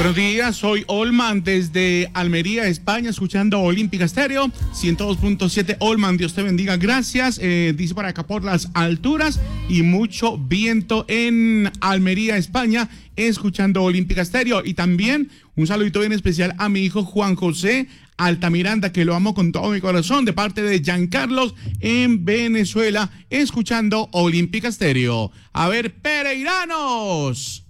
Buenos días, soy Olman desde Almería, España, escuchando Olímpica Estéreo, 102.7. Olman, Dios te bendiga, gracias. Dice por acá por las alturas y mucho viento en Almería, España, escuchando Olímpica Estéreo. Y también un saludito bien especial a mi hijo Juan José Altamiranda, que lo amo con todo mi corazón, de parte de Giancarlos en Venezuela, escuchando Olímpica Estéreo. A ver, Pereiranos.